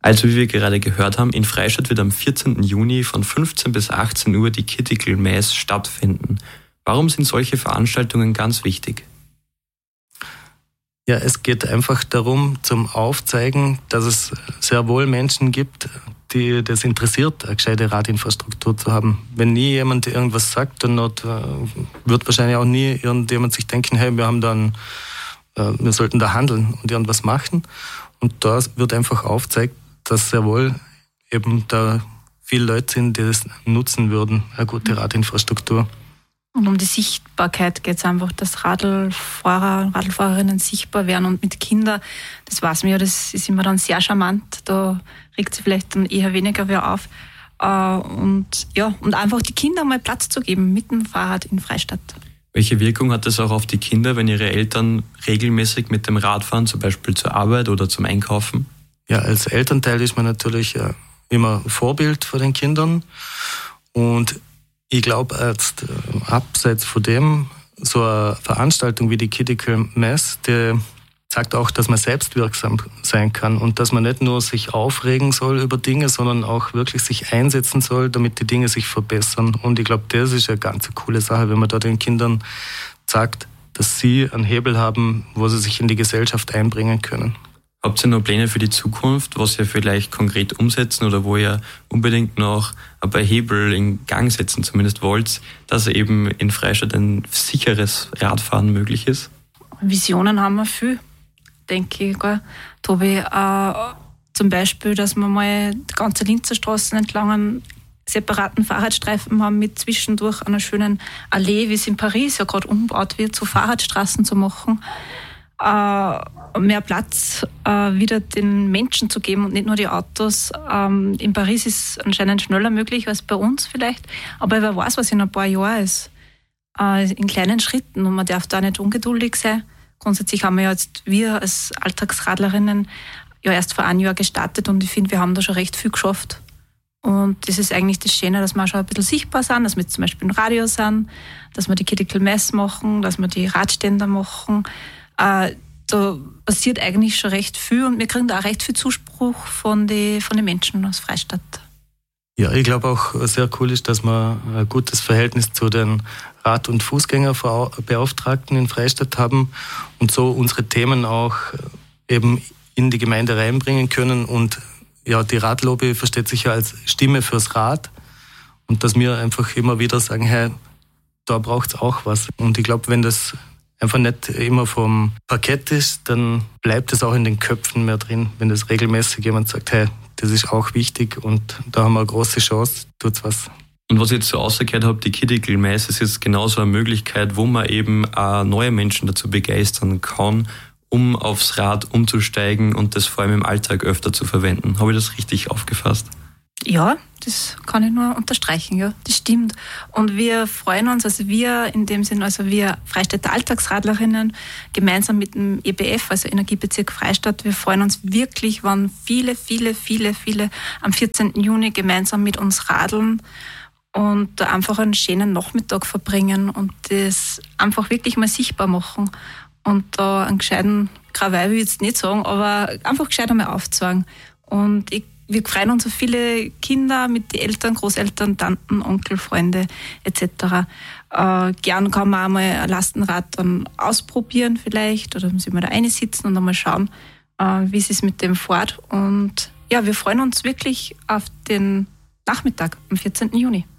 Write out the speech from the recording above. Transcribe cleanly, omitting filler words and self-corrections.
Also wie wir gerade gehört haben, in Freistadt wird am 14. Juni von 15 bis 18 Uhr die Critical Mass stattfinden. Warum sind solche Veranstaltungen ganz wichtig? Ja, es geht einfach darum, zum Aufzeigen, dass es sehr wohl Menschen gibt, die das interessiert, eine gescheite Radinfrastruktur zu haben. Wenn nie jemand irgendwas sagt, dann wird wahrscheinlich auch nie irgendjemand sich denken, hey, wir sollten da handeln und irgendwas machen. Und da wird einfach aufgezeigt, dass sehr wohl eben da viele Leute sind, die das nutzen würden, eine gute Radinfrastruktur. Und um die Sichtbarkeit geht es einfach, dass Radlfahrer und Radlfahrerinnen sichtbar werden. Und mit Kindern, das weiß man ja, das ist immer dann sehr charmant. Da regt sich vielleicht dann eher weniger wer auf. Und einfach die Kinder mal Platz zu geben mit dem Fahrrad in Freistadt. Welche Wirkung hat das auch auf die Kinder, wenn ihre Eltern regelmäßig mit dem Rad fahren, zum Beispiel zur Arbeit oder zum Einkaufen? Ja, als Elternteil ist man natürlich immer Vorbild für den Kindern. Und ich glaube, abseits von dem, so eine Veranstaltung wie die Critical Mass, die sagt auch, dass man selbstwirksam sein kann und dass man nicht nur sich aufregen soll über Dinge, sondern auch wirklich sich einsetzen soll, damit die Dinge sich verbessern. Und ich glaube, das ist eine ganz coole Sache, wenn man da den Kindern sagt, dass sie einen Hebel haben, wo sie sich in die Gesellschaft einbringen können. Habt ihr noch Pläne für die Zukunft, was ihr vielleicht konkret umsetzen oder wo ihr unbedingt noch ein paar Hebel in Gang setzen zumindest wollt, dass eben in Freistadt ein sicheres Radfahren möglich ist? Visionen haben wir viel, denke ich, Tobi. Zum Beispiel, dass wir mal die ganze Linzer Straße entlang einen separaten Fahrradstreifen haben mit zwischendurch einer schönen Allee, wie es in Paris ja gerade umgebaut wird, so Fahrradstraßen zu machen. Mehr Platz wieder den Menschen zu geben und nicht nur die Autos. In Paris ist es anscheinend schneller möglich als bei uns vielleicht, aber wer weiß, was in ein paar Jahren ist. In kleinen Schritten und man darf da nicht ungeduldig sein. Grundsätzlich haben wir als Alltagsradlerinnen ja erst vor einem Jahr gestartet und ich finde, wir haben da schon recht viel geschafft. Und das ist eigentlich das Schöne, dass wir schon ein bisschen sichtbar sind, dass wir zum Beispiel im Radio sind, dass wir die Critical Mass machen, dass wir die Radständer machen. Da passiert eigentlich schon recht viel und wir kriegen da auch recht viel Zuspruch von den Menschen aus Freistadt. Ja, ich glaube auch sehr cool ist, dass wir ein gutes Verhältnis zu den Rad- und Fußgängerbeauftragten in Freistadt haben und so unsere Themen auch eben in die Gemeinde reinbringen können. Und ja, die Radlobby versteht sich ja als Stimme fürs Rad und dass wir einfach immer wieder sagen, hey, da braucht es auch was. Und ich glaube, wenn das einfach nicht immer vom Parkett ist, dann bleibt es auch in den Köpfen mehr drin, wenn das regelmäßig jemand sagt, hey, das ist auch wichtig und da haben wir eine große Chance, tut's was. Und was ich jetzt so rausgehört habe, die Critical Mass ist jetzt genauso eine Möglichkeit, wo man eben auch neue Menschen dazu begeistern kann, um aufs Rad umzusteigen und das vor allem im Alltag öfter zu verwenden. Habe ich das richtig aufgefasst? Ja, das kann ich nur unterstreichen, ja, das stimmt. Und wir freuen uns, wir Freistädter Alltagsradlerinnen, gemeinsam mit dem EBF, also Energiebezirk Freistadt, wir freuen uns wirklich, wenn viele am 14. Juni gemeinsam mit uns radeln und da einfach einen schönen Nachmittag verbringen und das einfach wirklich mal sichtbar machen und da einen gescheiten Krawall will ich jetzt nicht sagen, aber einfach gescheit einmal aufzeigen. Und wir freuen uns auf viele Kinder mit den Eltern, Großeltern, Tanten, Onkel, Freunde etc. Gern kann man auch mal ein Lastenrad dann ausprobieren vielleicht oder sich mal da einsitzen und einmal schauen, wie es ist mit dem fährt. Und ja, wir freuen uns wirklich auf den Nachmittag am 14. Juni.